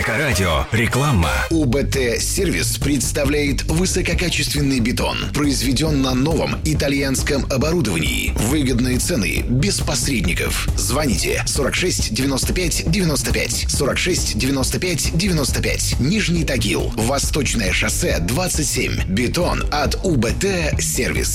Эко-радио. Реклама. УБТ-сервис представляет высококачественный бетон. Произведен на новом итальянском оборудовании. Выгодные цены, без посредников. Звоните 46 95 95. 46 95 95. Нижний Тагил. Восточное шоссе 27. Бетон от УБТ-сервис.